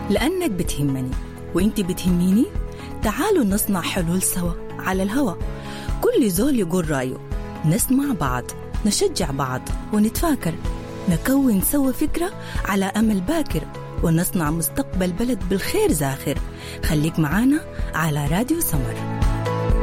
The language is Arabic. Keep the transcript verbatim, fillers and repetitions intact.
لأنك بتهمني وإنت بتهميني. تعالوا نصنع حلول سوا على الهوا، كل زول يقول رأيه، نسمع بعض، نشجع بعض ونتفاكر، نكون سوا فكرة على أمل باكر، ونصنع مستقبل بلد بالخير زاخر. خليك معانا على راديو سمر.